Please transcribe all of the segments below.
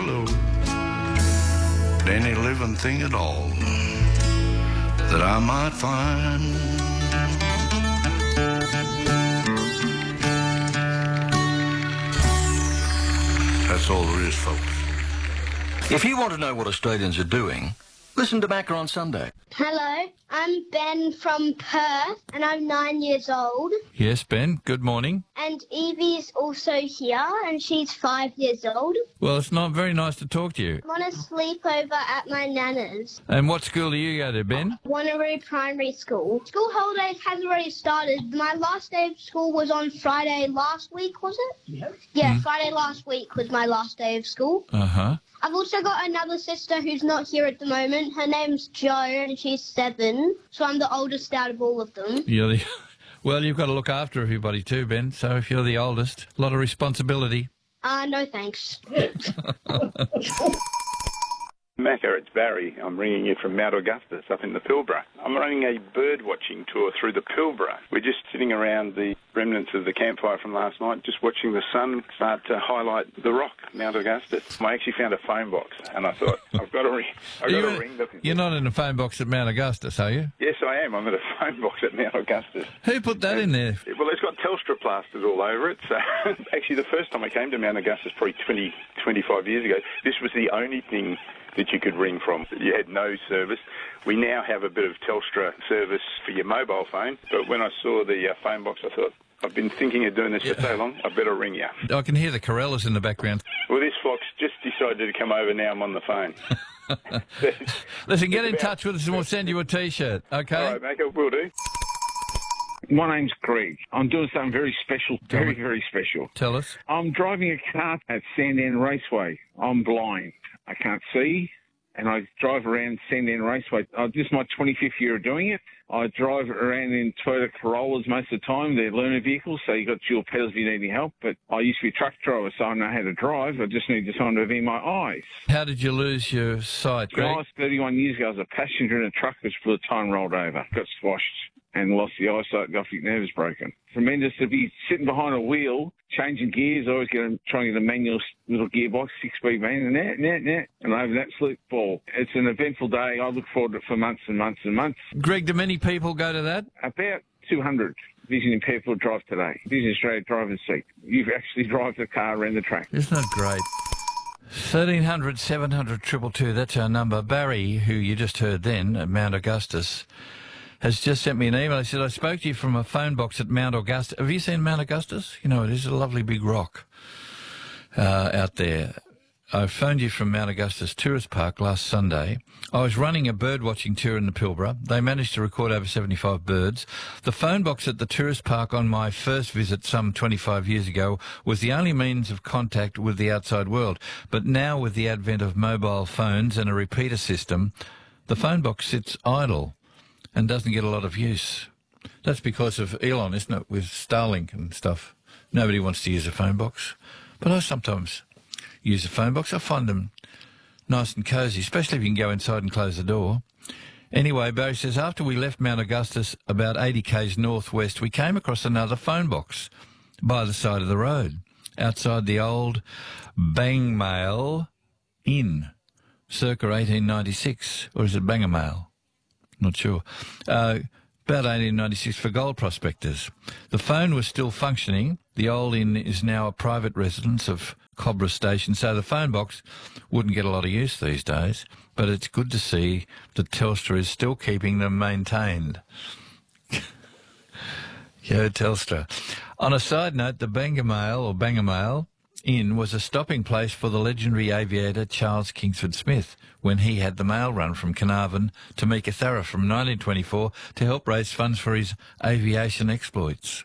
hello to any living thing at all that I might find. That's all there is, folks. If you want to know what Australians are doing, listen to Macca on Sunday. Hello, I'm Ben from Perth and I'm 9 years old. Yes, Ben, good morning. And Evie's also here and she's 5 years old. Well, it's not very nice to talk to you. I'm on a sleepover at my nana's. And what school do you go to, Ben? Wanneroo Primary School. School holidays has already started. My last day of school was on Friday last week, was it? Yeah, Friday last week was my last day of school. Uh-huh. I've also got another sister who's not here at the moment. Her name's Jo and she's 7, so I'm the oldest out of all of them. Well, you've got to look after everybody too, Ben, so if you're the oldest, a lot of responsibility. No thanks. Macca, it's Barry. I'm ringing you from Mount Augustus up in the Pilbara. I'm running a bird watching tour through the Pilbara. We're just sitting around the remnants of the campfire from last night, just watching the sun start to highlight the rock, Mount Augustus. I actually found a phone box, and I thought, I've got to ring. You're not in a phone box at Mount Augustus, are you? Yes, I am. I'm at a phone box at Mount Augustus. Who put that in there? Well, it's got Telstra plastered all over it. So, actually, the first time I came to Mount Augustus, probably 25 years ago, this was the only thing that you could ring from. You had no service. We now have a bit of Telstra service for your mobile phone, but when I saw the phone box, I thought, I've been thinking of doing this for so long, I better ring you. I can hear the Corellas in the background. Well, this flock's just decided to come over now I'm on the phone. Listen, get in touch with us and we'll send you a T-shirt, okay? All right, Macca, will do. My name's Greg. I'm doing something very special, very special. Tell us. I'm driving a car at Sandown Raceway. I'm blind. I can't see, and I drive around Sandown Raceway. This is my 25th year of doing it. I drive around in Toyota Corollas most of the time. They're learner vehicles, so you've got dual pedals if you need any help. But I used to be a truck driver, so I know how to drive. I just need someone to be in my eyes. How did you lose your sight, Greg? 31 years ago, I was a passenger in a truck which blew a tyre and rolled over. Got squashed and lost the eyesight, got the nerves broken. Tremendous to be sitting behind a wheel, changing gears. I always trying to get a manual little gearbox, 6-speed van, and I have an absolute ball. It's an eventful day. I look forward to it for months and months and months. Greg, do many people go to that? About 200 vision impaired people drive today. Vision Australia driver's seat. You actually drive the car around the track. Isn't that great? 1300 700 222, that's our number. Barry, who you just heard then at Mount Augustus, has just sent me an email. He said, I spoke to you from a phone box at Mount Augustus. Have you seen Mount Augustus? You know, it is a lovely big rock out there. I phoned you from Mount Augustus Tourist Park last Sunday. I was running a bird watching tour in the Pilbara. They managed to record over 75 birds. The phone box at the tourist park on my first visit some 25 years ago was the only means of contact with the outside world. But now with the advent of mobile phones and a repeater system, the phone box sits idle and doesn't get a lot of use. That's because of Elon, isn't it, with Starlink and stuff. Nobody wants to use a phone box. But I sometimes use a phone box. I find them nice and cosy, especially if you can go inside and close the door. Anyway, Barry says, after we left Mount Augustus about 80 k's northwest, we came across another phone box by the side of the road, outside the old Bangmail Inn, circa 1896. Or is it Bangamail? Not sure. About 1896 for gold prospectors. The phone was still functioning. The old inn is now a private residence of Cobra Station, so the phone box wouldn't get a lot of use these days, but it's good to see that Telstra is still keeping them maintained. Yo, Telstra. On a side note, the Bangamail Inn was a stopping place for the legendary aviator Charles Kingsford Smith when he had the mail run from Carnarvon to Meekatharra from 1924 to help raise funds for his aviation exploits.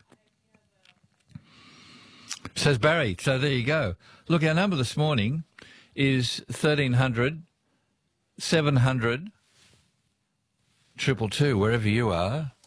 Says Barry, so there you go. Look, our number this morning is 1300 700 222, wherever you are.